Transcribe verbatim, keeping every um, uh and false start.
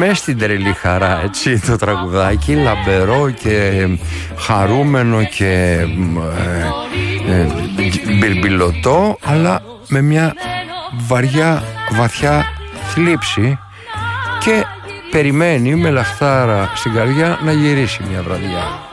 με στην τρελή χαρά, έτσι, το τραγουδάκι, λαμπερό και χαρούμενο και ε, ε, μπιρμπιλωτό, αλλά με μια βαριά, βαθιά θλίψη, και περιμένει με λαχτάρα στην καρδιά να γυρίσει μια βραδιά.